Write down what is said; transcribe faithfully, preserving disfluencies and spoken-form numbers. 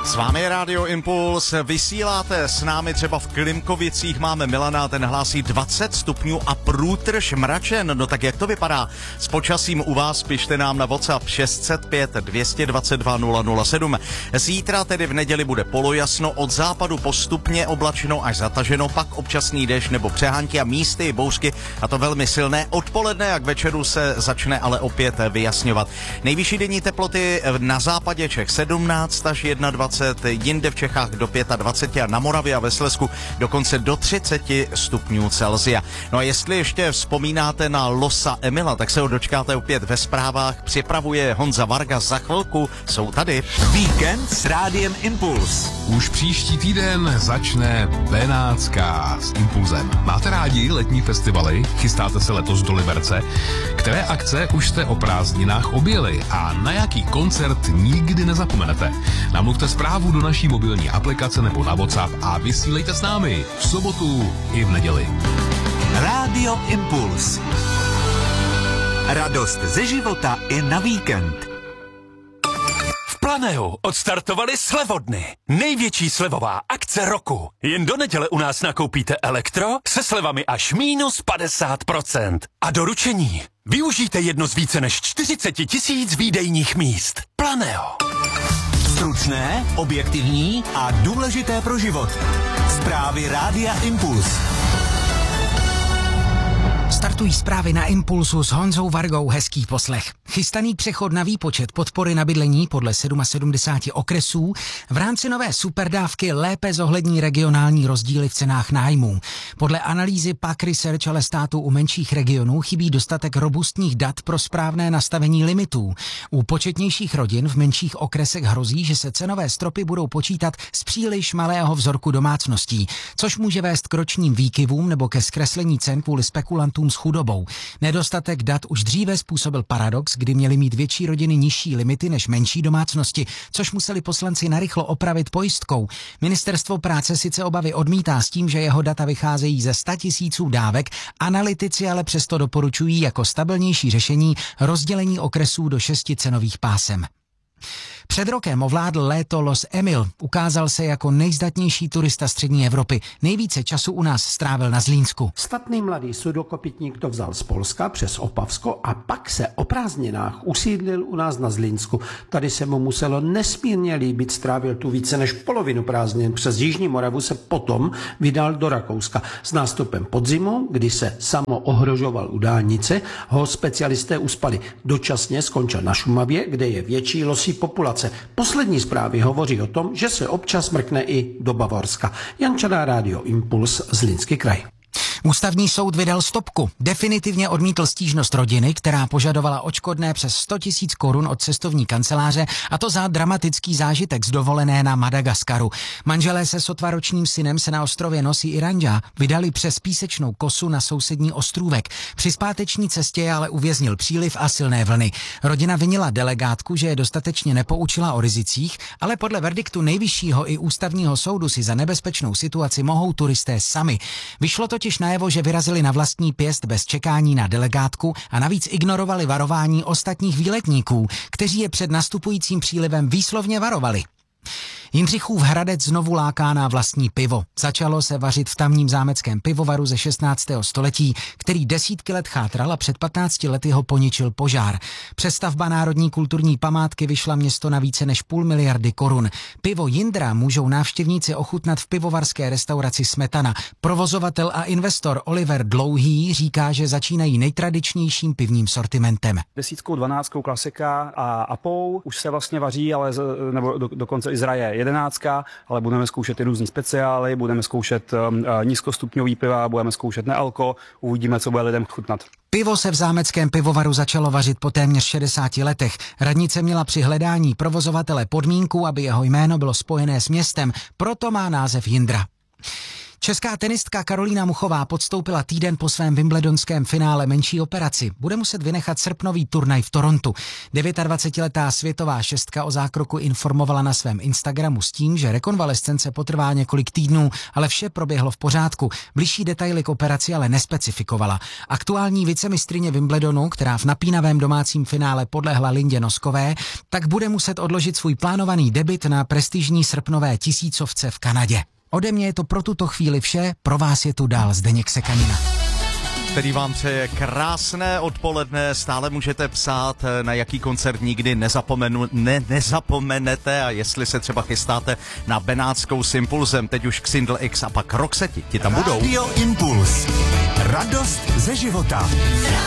S vámi je Rádio Impuls, vysíláte s námi třeba v Klimkovicích, máme Milana, ten hlásí dvacet stupňů a průtrž mračen. No tak jak to vypadá s počasím u vás, pište nám na WhatsApp šest set pět dvě dvacet dva nula nula sedm. Zítra tedy v neděli bude polojasno, od západu postupně oblačeno až zataženo, pak občasný déšť nebo přehánky a místy bouřky, a to velmi silné. Odpoledne jak večeru se začne ale opět vyjasňovat. Nejvyšší denní teploty na západě Čech sedmnáct až dvacet jedna, jinde v Čechách do dvacet pět a na Moravě a ve Slezsku dokonce do třicet stupňů Celsia. No a jestli ještě vzpomínáte na losa Emila, tak se ho dočkáte opět ve zprávách. Připravuje Honza Varga, za chvilku jsou tady. Víkend s Rádiem Impuls. Už příští týden začne Benátská s Impulzem. Máte rádi letní festivaly? Chystáte se letos do Liberce? Které akce už jste o prázdninách objeli a na jaký koncert nikdy nezapomenete? Namluvte zprávu do naší mobilní aplikace nebo na WhatsApp a vysílejte s námi v sobotu i v neděli. Rádio Impuls. Radost ze života i na víkend. V Planeu odstartovali slevodny. Největší slevová akce roku. Jen do neděle u nás nakoupíte elektro se slevami až minus padesát procent. A doručení. Využijte jedno z více než čtyřicet tisíc výdejních míst. Planeo. Stručné, objektivní a důležité pro život. Zprávy Rádia Impuls. Startují zprávy na Impulsu s Honzou Vargou, hezký poslech. Chystaný přechod na výpočet podpory na bydlení podle sedmdesát sedm okresů v rámci nové superdávky lépe zohlední regionální rozdíly v cenách nájmů. Podle analýzy P A C Research ale státu u menších regionů chybí dostatek robustních dat pro správné nastavení limitů. U početnějších rodin v menších okresech hrozí, že se cenové stropy budou počítat z příliš malého vzorku domácností, což může vést k ročním výkyvům nebo ke zkreslení cen kvůli spekulantům s chudobou. Nedostatek dat už dříve způsobil paradox, kdy měly mít větší rodiny nižší limity než menší domácnosti, což museli poslanci narychlo opravit pojistkou. Ministerstvo práce sice obavy odmítá s tím, že jeho data vycházejí ze sta tisíců dávek, analytici ale přesto doporučují jako stabilnější řešení rozdělení okresů do šesti cenových pásem. Před rokem ovládl léto Los Emil. Ukázal se jako nejzdatnější turista střední Evropy. Nejvíce času u nás strávil na Zlínsku. Statný mladý sudokopytník to vzal z Polska přes Opavsko a pak se o prázdninách usídlil u nás na Zlínsku. Tady se mu muselo nesmírně líbit, strávil tu více než polovinu prázdnin. Přes Jižní Moravu se potom vydal do Rakouska. S nástupem podzimu, kdy se samo ohrožoval u dálnice, ho specialisté uspali. Dočasně skončil na Šumavě, kde je větší losí populace. Poslední zprávy hovoří o tom, že se občas mrkne i do Bavorska. Jan Čadá, Rádio Impuls, Zlínský kraj. Ústavní soud vydal stopku. Definitivně odmítl stížnost rodiny, která požadovala odškodné přes sto tisíc korun od cestovní kanceláře, a to za dramatický zážitek z dovolené na Madagaskaru. Manželé se sotvaročním synem se na ostrově Nosy Iranja vydali přes písečnou kosu na sousední ostrůvek. Při zpáteční cestě je ale uvěznil příliv a silné vlny. Rodina vinila delegátku, že je dostatečně nepoučila o rizicích, ale podle verdiktu nejvyššího i ústavního soudu si za nebezpečnou situaci mohou turisté sami. Vyšlo totiž najevo, že vyrazili na vlastní pěst bez čekání na delegátku a navíc ignorovali varování ostatních výletníků, kteří je před nastupujícím přílivem výslovně varovali. Jindřichův Hradec znovu láká na vlastní pivo. Začalo se vařit v tamním zámeckém pivovaru ze šestnáctého století, který desítky let chátral a před patnácti lety ho poničil požár. Přestavba národní kulturní památky vyšla město na více než půl miliardy korun. Pivo Jindra můžou návštěvníci ochutnat v pivovarské restauraci Smetana. Provozovatel a investor Oliver Dlouhý říká, že začínají nejtradičnějším pivním sortimentem. Desítkou, dvanáctkou klasika a apou už se vlastně vaří, ale z, nebo do, dokonce i zraje jedenáctka, ale budeme zkoušet i různý speciály, budeme zkoušet um, nízkostupňový piva, budeme zkoušet nealko, uvidíme, co bude lidem chutnat. Pivo se v zámeckém pivovaru začalo vařit po téměř šedesáti letech. Radnice měla při hledání provozovatele podmínku, aby jeho jméno bylo spojené s městem, proto má název Jindra. Česká tenistka Karolína Muchová podstoupila týden po svém wimbledonském finále menší operaci. Bude muset vynechat srpnový turnaj v Torontu. dvacetdevětiletá světová šestka o zákroku informovala na svém Instagramu s tím, že rekonvalescence potrvá několik týdnů, ale vše proběhlo v pořádku. Bližší detaily k operaci ale nespecifikovala. Aktuální vicemistryně Wimbledonu, která v napínavém domácím finále podlehla Lindě Noskové, tak bude muset odložit svůj plánovaný debut na prestižní srpnové tisícovce v Kanadě. Ode mě je to pro tuto chvíli vše, pro vás je tu dál Zdeněk Sekanina. Který vám přeje krásné odpoledne, stále můžete psát, na jaký koncert nikdy nezapomenu, ne, nezapomenete a jestli se třeba chystáte na Benátskou s Impulzem, teď už Xindl X a pak Roxetti, ti tam budou. Radio Impuls. Radost ze života.